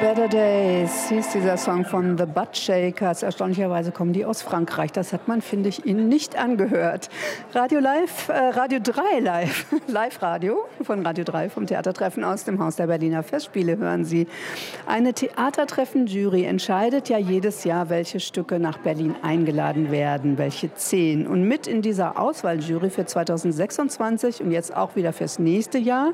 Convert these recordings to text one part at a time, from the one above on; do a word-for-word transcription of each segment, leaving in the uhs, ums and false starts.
Better Days hieß dieser Song von The Buttshakers. Erstaunlicherweise kommen die aus Frankreich. Das hat man, finde ich, ihnen nicht angehört. Radio Live, äh, Radio drei Live, Live-Radio von Radio drei vom Theatertreffen aus dem Haus der Berliner Festspiele hören Sie. Eine Theatertreffen-Jury entscheidet ja jedes Jahr, welche Stücke nach Berlin eingeladen werden, welche zehn. Und mit in dieser Auswahljury für zweitausendsechsundzwanzig und jetzt auch wieder fürs nächste Jahr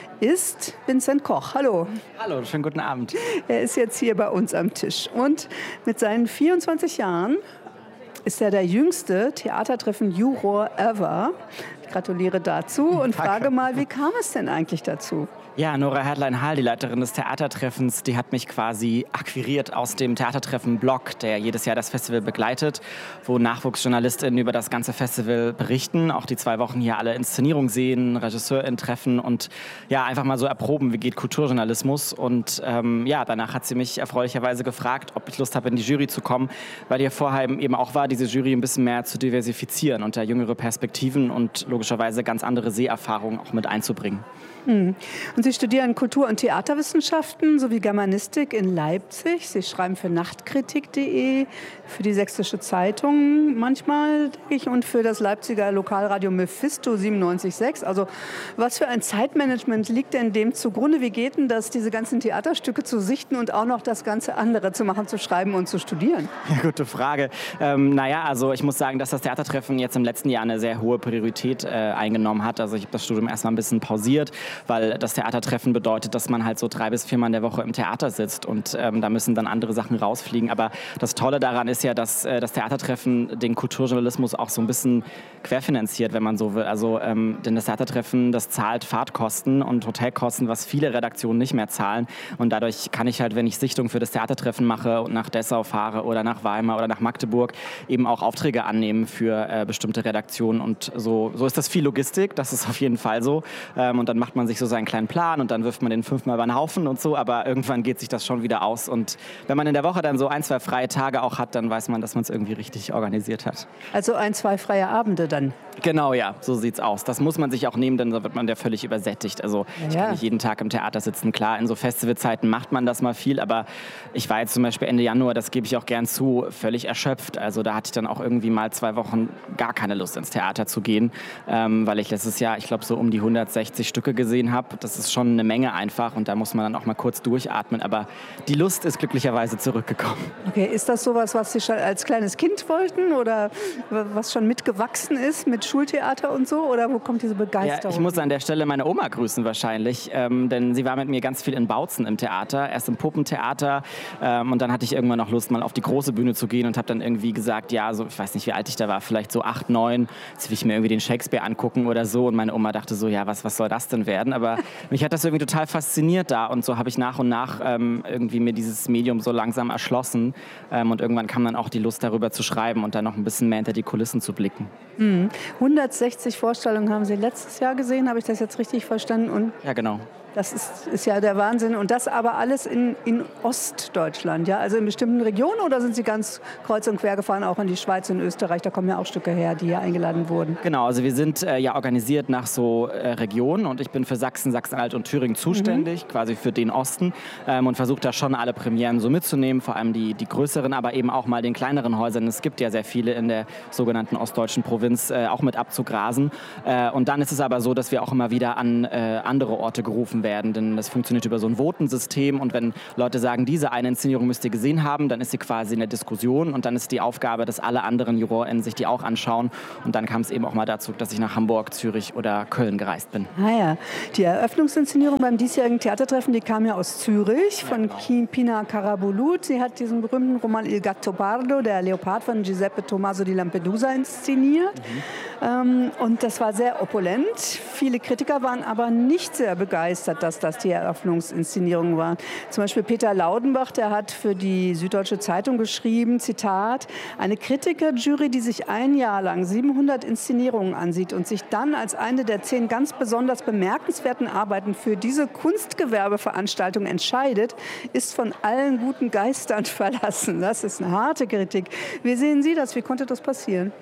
ist Vincent Koch. Hallo. Hallo, schönen guten Abend. Er ist jetzt hier bei uns am Tisch. Und mit seinen vierundzwanzig Jahren ist er der jüngste Theatertreffen-Juror ever. Ich gratuliere dazu und Danke. Frage mal, wie kam es denn eigentlich dazu? Ja, Nora Hertlein-Hall, die Leiterin des Theatertreffens, die hat mich quasi akquiriert aus dem Theatertreffen-Blog, der jedes Jahr das Festival begleitet, wo NachwuchsjournalistInnen über das ganze Festival berichten, auch die zwei Wochen hier alle Inszenierungen sehen, RegisseurInnen treffen und ja, einfach mal so erproben, wie geht Kulturjournalismus. Und ähm, ja, danach hat sie mich erfreulicherweise gefragt, ob ich Lust habe, in die Jury zu kommen, weil ihr Vorhaben eben auch war, diese Jury ein bisschen mehr zu diversifizieren und da jüngere Perspektiven und logischerweise ganz andere Seherfahrungen auch mit einzubringen. Hm. Und Sie studieren Kultur- und Theaterwissenschaften sowie Germanistik in Leipzig. Sie schreiben für Nachtkritik punkt de, für die Sächsische Zeitung manchmal, denke ich, und für das Leipziger Lokalradio Mephisto siebenundneunzig Komma sechs. Also was für ein Zeitmanagement liegt denn dem zugrunde? Wie geht denn das, diese ganzen Theaterstücke zu sichten und auch noch das ganze andere zu machen, zu schreiben und zu studieren? Ja, gute Frage. Ähm, naja, also ich muss sagen, dass das Theatertreffen jetzt im letzten Jahr eine sehr hohe Priorität äh, eingenommen hat. Also ich habe das Studium erstmal ein bisschen pausiert, weil das Theatertreffen bedeutet, dass man halt so drei bis viermal in der Woche im Theater sitzt und ähm, da müssen dann andere Sachen rausfliegen. Aber das Tolle daran ist ja, dass äh, das Theatertreffen den Kulturjournalismus auch so ein bisschen querfinanziert, wenn man so will. Also ähm, denn das Theatertreffen, das zahlt Fahrtkosten und Hotelkosten, was viele Redaktionen nicht mehr zahlen. Und dadurch kann ich halt, wenn ich Sichtung für das Theatertreffen mache und nach Dessau fahre oder nach Weimar oder nach Magdeburg, eben auch Aufträge annehmen für äh, bestimmte Redaktionen. Und so, so ist das viel Logistik, das ist auf jeden Fall so. Ähm, und dann macht man sich so seinen kleinen Plan und dann wirft man den fünfmal über den Haufen und so, aber irgendwann geht sich das schon wieder aus und wenn man in der Woche dann so ein, zwei freie Tage auch hat, dann weiß man, dass man es irgendwie richtig organisiert hat. Also ein, zwei freie Abende dann? Genau, ja, so sieht's aus. Das muss man sich auch nehmen, denn sonst wird man ja völlig übersättigt. Also ich Ja. kann nicht jeden Tag im Theater sitzen. Klar, in so Festivalzeiten macht man das mal viel, aber ich war jetzt zum Beispiel Ende Januar, das gebe ich auch gern zu, völlig erschöpft. Also da hatte ich dann auch irgendwie mal zwei Wochen gar keine Lust ins Theater zu gehen, ähm, weil ich letztes Jahr, ich glaube, so um die hundertsechzig Stücke gesehen habe. Das ist schon eine Menge einfach und da muss man dann auch mal kurz durchatmen. Aber die Lust ist glücklicherweise zurückgekommen. Okay, ist das sowas, was Sie schon als kleines Kind wollten oder was schon mitgewachsen ist mit Schultheater und so? Oder wo kommt diese Begeisterung? Ja, ich muss an der Stelle meine Oma grüßen wahrscheinlich, ähm, denn sie war mit mir ganz viel in Bautzen im Theater, erst im Puppentheater ähm, und dann hatte ich irgendwann noch Lust, mal auf die große Bühne zu gehen und habe dann irgendwie gesagt, ja, so, ich weiß nicht, wie alt ich da war, vielleicht so acht, neun, jetzt will ich mir irgendwie den Shakespeare angucken oder so und meine Oma dachte so, ja, was, was soll das denn werden? Aber mich hat das irgendwie total fasziniert da und so habe ich nach und nach ähm, irgendwie mir dieses Medium so langsam erschlossen ähm, und irgendwann kam dann auch die Lust darüber zu schreiben und dann noch ein bisschen mehr hinter die Kulissen zu blicken. Mhm. hundertsechzig Vorstellungen haben Sie letztes Jahr gesehen, habe ich das jetzt richtig verstanden? Und Ja, genau. das ist, ist ja der Wahnsinn. Und das aber alles in, in Ostdeutschland, ja? Also in bestimmten Regionen oder sind Sie ganz kreuz und quer gefahren, auch in die Schweiz und Österreich? Da kommen ja auch Stücke her, die hier eingeladen wurden. Genau, also wir sind äh, ja organisiert nach so äh, Regionen und ich bin für Sachsen, Sachsen-Anhalt und Thüringen zuständig, mhm. quasi für den Osten ähm, und versuche da schon alle Premieren so mitzunehmen, vor allem die, die größeren, aber eben auch mal den kleineren Häusern. Es gibt ja sehr viele in der sogenannten ostdeutschen Provinz äh, auch mit abzugrasen. Äh, und dann ist es aber so, dass wir auch immer wieder an äh, andere Orte gerufen werden, denn das funktioniert über so ein Votensystem und wenn Leute sagen, diese eine Inszenierung müsst ihr gesehen haben, dann ist sie quasi in der Diskussion und dann ist die Aufgabe, dass alle anderen JurorInnen sich die auch anschauen und dann kam es eben auch mal dazu, dass ich nach Hamburg, Zürich oder Köln gereist bin. Ah ja, die Eröffnungsinszenierung beim diesjährigen Theatertreffen, die kam ja aus Zürich von Ja, genau. Pina Karabulut. Sie hat diesen berühmten Roman Il Gattopardo, der Leopard von Giuseppe Tommaso di Lampedusa, inszeniert. Mhm. Ähm, und das war sehr opulent. Viele Kritiker waren aber nicht sehr begeistert, dass das die Eröffnungsinszenierung war. Zum Beispiel Peter Laudenbach, der hat für die Süddeutsche Zeitung geschrieben, Zitat, eine Kritikerjury, die sich ein Jahr lang siebenhundert Inszenierungen ansieht und sich dann als eine der zehn ganz besonders bemerkenswerten Arbeiten für diese Kunstgewerbeveranstaltung entscheidet, ist von allen guten Geistern verlassen. Das ist eine harte Kritik. Wie sehen Sie das? Wie konnte das passieren?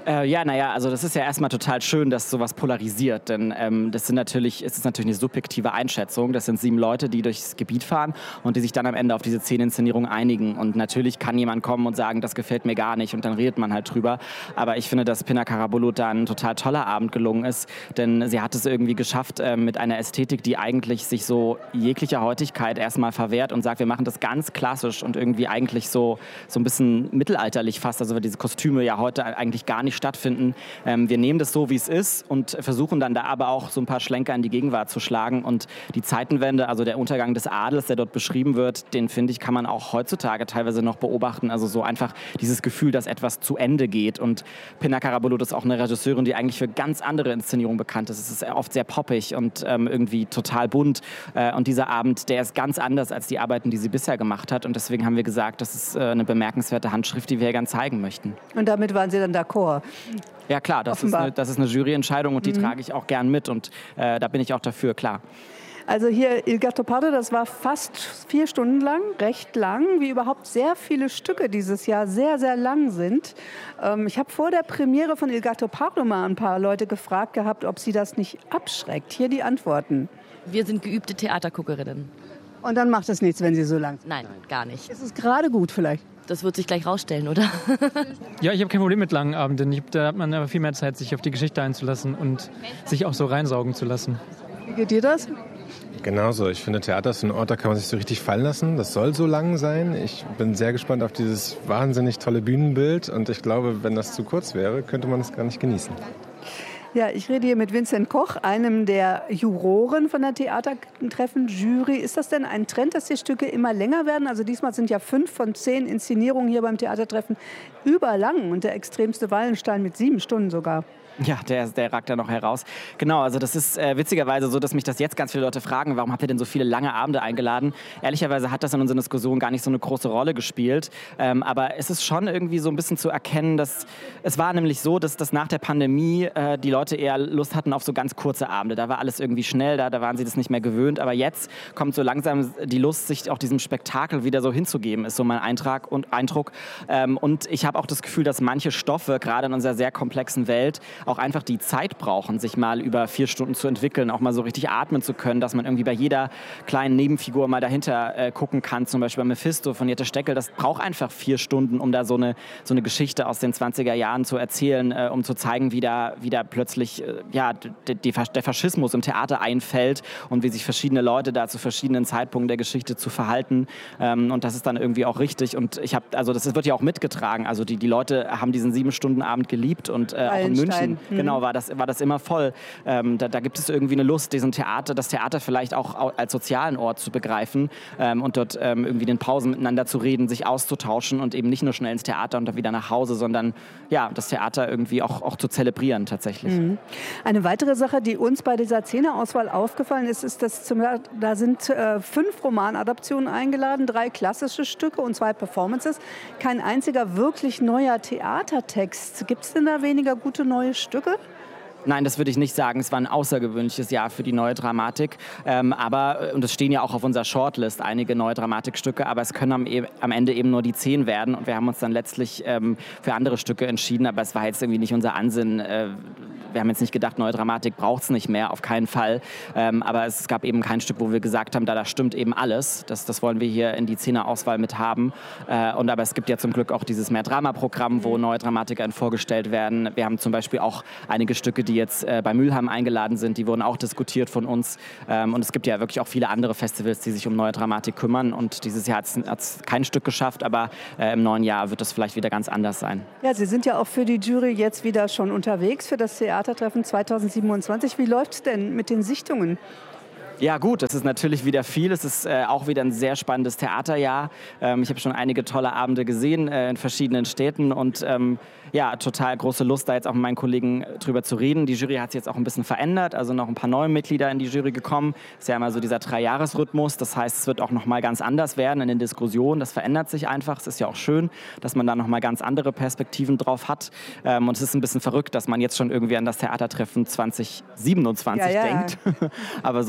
Äh, ja, naja, also das ist ja erstmal total schön, dass sowas polarisiert, denn ähm, das sind natürlich, es ist natürlich eine subjektive Einschätzung. Das sind sieben Leute, die durchs Gebiet fahren und die sich dann am Ende auf diese Szeneninszenierung einigen. Und natürlich kann jemand kommen und sagen, das gefällt mir gar nicht und dann redet man halt drüber. Aber ich finde, dass Pina Karabulut da ein total toller Abend gelungen ist, denn sie hat es irgendwie geschafft äh, mit einer Ästhetik, die eigentlich sich so jeglicher Heutigkeit erstmal verwehrt und sagt, wir machen das ganz klassisch und irgendwie eigentlich so, so ein bisschen mittelalterlich fast, also weil diese Kostüme ja heute eigentlich gar nicht stattfinden. Ähm, wir nehmen das so, wie es ist und versuchen dann da aber auch so ein paar Schlenker in die Gegenwart zu schlagen. Und die Zeitenwende, also der Untergang des Adels, der dort beschrieben wird, den finde ich, kann man auch heutzutage teilweise noch beobachten. Also so einfach dieses Gefühl, dass etwas zu Ende geht. Und Pina Karabulut ist auch eine Regisseurin, die eigentlich für ganz andere Inszenierungen bekannt ist. Es ist oft sehr poppig und ähm, irgendwie total bunt. Äh, und dieser Abend, der ist ganz anders als die Arbeiten, die sie bisher gemacht hat. Und deswegen haben wir gesagt, das ist äh, eine bemerkenswerte Handschrift, die wir hier gerne zeigen möchten. Und damit waren Sie dann d'accord? Ja klar, das ist, eine, das ist eine Juryentscheidung und die mhm. trage ich auch gern mit und äh, da bin ich auch dafür, klar. Also hier Il Gattopardo, das war fast vier Stunden lang, recht lang, wie überhaupt sehr viele Stücke dieses Jahr sehr, sehr lang sind. Ähm, ich habe vor der Premiere von Il Gattopardo mal ein paar Leute gefragt gehabt, ob sie das nicht abschreckt. Hier die Antworten. Wir sind geübte Theaterguckerinnen. Und dann macht es nichts, wenn sie so lang sind? Nein, gar nicht. Ist es gerade gut vielleicht? Das wird sich gleich rausstellen, oder? Ja, ich habe kein Problem mit langen Abenden. Ich, da hat man aber viel mehr Zeit, sich auf die Geschichte einzulassen und sich auch so reinsaugen zu lassen. Wie geht dir das? Genauso. Ich finde, Theater ist ein Ort, da kann man sich so richtig fallen lassen. Das soll so lang sein. Ich bin sehr gespannt auf dieses wahnsinnig tolle Bühnenbild. Und ich glaube, wenn das zu kurz wäre, könnte man es gar nicht genießen. Ja, ich rede hier mit Vincent Koch, einem der Juroren von der Theatertreffen-Jury. Ist das denn ein Trend, dass die Stücke immer länger werden? Also diesmal sind ja fünf von zehn Inszenierungen hier beim Theatertreffen überlang und der extremste Wallenstein mit sieben Stunden sogar. Ja, der, der ragt da noch heraus. Genau, also das ist äh, witzigerweise so, dass mich das jetzt ganz viele Leute fragen, warum habt ihr denn so viele lange Abende eingeladen? Ehrlicherweise hat das in unserer Diskussion gar nicht so eine große Rolle gespielt. Ähm, aber es ist schon irgendwie so ein bisschen zu erkennen, dass es war nämlich so, dass, dass nach der Pandemie äh, die Leute eher Lust hatten auf so ganz kurze Abende. Da war alles irgendwie schnell, da, da waren sie das nicht mehr gewöhnt. Aber jetzt kommt so langsam die Lust, sich auch diesem Spektakel wieder so hinzugeben, ist so mein Eintrag und Eindruck. Ähm, und ich habe auch das Gefühl, dass manche Stoffe, gerade in unserer sehr komplexen Welt, auch einfach die Zeit brauchen, sich mal über vier Stunden zu entwickeln, auch mal so richtig atmen zu können, dass man irgendwie bei jeder kleinen Nebenfigur mal dahinter äh, gucken kann, zum Beispiel bei Mephisto von Jette Steckel, das braucht einfach vier Stunden, um da so eine, so eine Geschichte aus den zwanziger Jahren zu erzählen, äh, um zu zeigen, wie da, wie da plötzlich äh, ja, die, die, der Faschismus im Theater einfällt und wie sich verschiedene Leute da zu verschiedenen Zeitpunkten der Geschichte zu verhalten, ähm, und das ist dann irgendwie auch richtig und ich habe, also das wird ja auch mitgetragen, also die, die Leute haben diesen sieben Stunden Abend geliebt und äh, auch in München Mhm. Genau, war das, war das immer voll. Ähm, da, da gibt es irgendwie eine Lust, diesen Theater, das Theater vielleicht auch als sozialen Ort zu begreifen, ähm, und dort ähm, irgendwie in den Pausen miteinander zu reden, sich auszutauschen und eben nicht nur schnell ins Theater und dann wieder nach Hause, sondern ja, das Theater irgendwie auch, auch zu zelebrieren tatsächlich. Mhm. Eine weitere Sache, die uns bei dieser Szeneauswahl aufgefallen ist, ist, dass zum, da sind äh, fünf Romanadaptionen eingeladen, drei klassische Stücke und zwei Performances. Kein einziger wirklich neuer Theatertext. Gibt es denn da weniger gute neue Stücke? Nein, das würde ich nicht sagen. Es war ein außergewöhnliches Jahr für die neue Dramatik. Ähm, aber, und es stehen ja auch auf unserer Shortlist einige neue Dramatikstücke, aber es können am, am Ende eben nur die zehn werden. Und wir haben uns dann letztlich ähm, für andere Stücke entschieden, aber es war jetzt irgendwie nicht unser Ansinn. Äh, wir haben jetzt nicht gedacht, neue Dramatik braucht es nicht mehr, auf keinen Fall. Ähm, aber es gab eben kein Stück, wo wir gesagt haben, da, da stimmt eben alles. Das, das wollen wir hier in die Zehner-Auswahl mit haben. Äh, und aber es gibt ja zum Glück auch dieses Mehr-Drama-Programm, wo neue DramatikerInnen vorgestellt werden. Wir haben zum Beispiel auch einige Stücke, die jetzt äh, bei Mülheim eingeladen sind, die wurden auch diskutiert von uns. Ähm, und es gibt ja wirklich auch viele andere Festivals, die sich um neue Dramatik kümmern. Und dieses Jahr hat es kein Stück geschafft, aber äh, im neuen Jahr wird das vielleicht wieder ganz anders sein. Ja, Sie sind ja auch für die Jury jetzt wieder schon unterwegs für das Theatertreffen zweitausendsiebenundzwanzig. Wie läuft es denn mit den Sichtungen? Ja gut, es ist natürlich wieder viel. Es ist äh, auch wieder ein sehr spannendes Theaterjahr. Ähm, ich habe schon einige tolle Abende gesehen äh, in verschiedenen Städten und ähm, ja, total große Lust, da jetzt auch mit meinen Kollegen drüber zu reden. Die Jury hat sich jetzt auch ein bisschen verändert, also noch ein paar neue Mitglieder in die Jury gekommen. Es ist ja immer so dieser Drei-Jahres-Rhythmus, das heißt, es wird auch noch mal ganz anders werden in den Diskussionen. Das verändert sich einfach. Es ist ja auch schön, dass man da noch mal ganz andere Perspektiven drauf hat. Ähm, und es ist ein bisschen verrückt, dass man jetzt schon irgendwie an das Theatertreffen zweitausendsiebenundzwanzig ja, ja. denkt. Aber so ist nun mal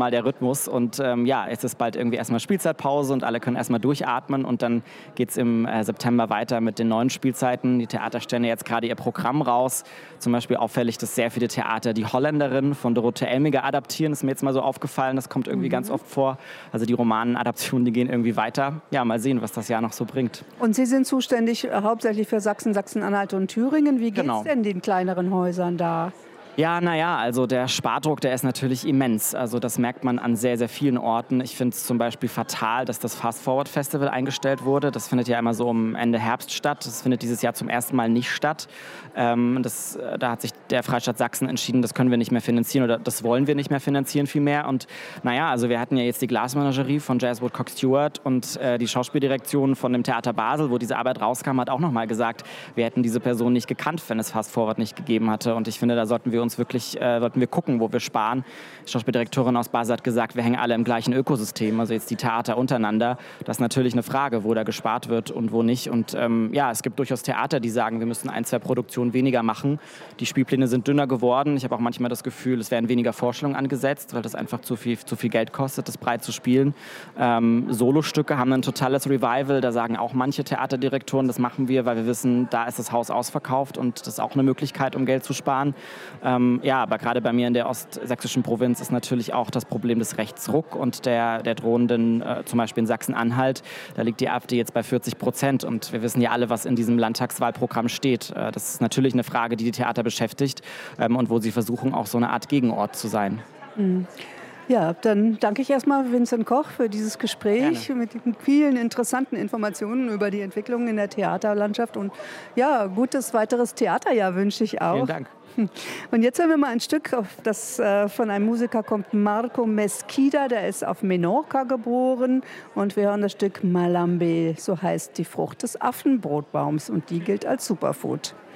mal der Rhythmus. Und ähm, ja, jetzt ist bald irgendwie erstmal Spielzeitpause und alle können erstmal durchatmen. Und dann geht es im äh, September weiter mit den neuen Spielzeiten. Die Theater stellen jetzt gerade ihr Programm raus. Zum Beispiel auffällig, dass sehr viele Theater die Holländerin von Dorothee Elmiger adaptieren. Das ist mir jetzt mal so aufgefallen. Das kommt irgendwie mhm. ganz oft vor. Also die Romanenadaptionen, die gehen irgendwie weiter. Ja, mal sehen, was das Jahr noch so bringt. Und Sie sind zuständig äh, hauptsächlich für Sachsen, Sachsen-Anhalt und Thüringen. Wie geht es genau. denn den kleineren Häusern da? Ja, naja, also der Spardruck, der ist natürlich immens. Also das merkt man an sehr, sehr vielen Orten. Ich finde es zum Beispiel fatal, dass das Fast Forward Festival eingestellt wurde. Das findet ja immer so um Ende Herbst statt. Das findet dieses Jahr zum ersten Mal nicht statt. Ähm, das, da hat sich der Freistaat Sachsen entschieden, das können wir nicht mehr finanzieren oder das wollen wir nicht mehr finanzieren vielmehr. Und naja, also wir hatten ja jetzt die Glasmenagerie von Jazz Woodcock Stewart und äh, die Schauspieldirektion von dem Theater Basel, wo diese Arbeit rauskam, hat auch nochmal gesagt, wir hätten diese Person nicht gekannt, wenn es Fast Forward nicht gegeben hatte. Und ich finde, da sollten wir uns uns wirklich, äh, sollten wir gucken, wo wir sparen. Die Schauspieldirektorin aus Basel hat gesagt, wir hängen alle im gleichen Ökosystem, also jetzt die Theater untereinander. Das ist natürlich eine Frage, wo da gespart wird und wo nicht. Und ähm, ja, es gibt durchaus Theater, die sagen, wir müssen ein, zwei Produktionen weniger machen. Die Spielpläne sind dünner geworden. Ich habe auch manchmal das Gefühl, es werden weniger Vorstellungen angesetzt, weil das einfach zu viel, zu viel Geld kostet, das breit zu spielen. Ähm, Solostücke haben ein totales Revival. Da sagen auch manche Theaterdirektoren, das machen wir, weil wir wissen, da ist das Haus ausverkauft und das ist auch eine Möglichkeit, um Geld zu sparen. Ähm, ja, aber gerade bei mir in der ostsächsischen Provinz ist natürlich auch das Problem des Rechtsruck und der, der drohenden, äh, zum Beispiel in Sachsen-Anhalt, da liegt die AfD jetzt bei vierzig Prozent und wir wissen ja alle, was in diesem Landtagswahlprogramm steht. Äh, das ist natürlich eine Frage, die die Theater beschäftigt ähm, und wo sie versuchen, auch so eine Art Gegenort zu sein. Mhm. Ja, dann danke ich erstmal Vincent Koch für dieses Gespräch Gerne. Mit den vielen interessanten Informationen über die Entwicklung in der Theaterlandschaft. Und ja, gutes weiteres Theaterjahr wünsche ich auch. Vielen Dank. Und jetzt hören wir mal ein Stück, das äh, von einem Musiker kommt, Marco Mesquida, der ist auf Menorca geboren. Und wir hören das Stück Malambe, so heißt die Frucht des Affenbrotbaums. Und die gilt als Superfood.